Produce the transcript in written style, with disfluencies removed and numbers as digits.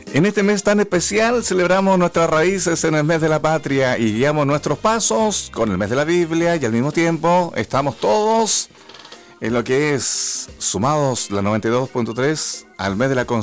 En este mes tan especial celebramos nuestras raíces en el mes de la patria y guiamos nuestros pasos con el mes de la Biblia y al mismo tiempo estamos todos en lo que es sumados la 92.3 al mes de la Constitución.